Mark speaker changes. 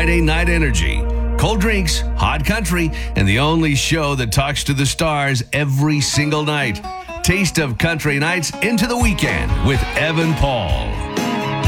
Speaker 1: Friday night energy. Cold drinks, hot country, and the only show that talks to the stars every single night. Taste of Country Nights into the weekend with Evan Paul.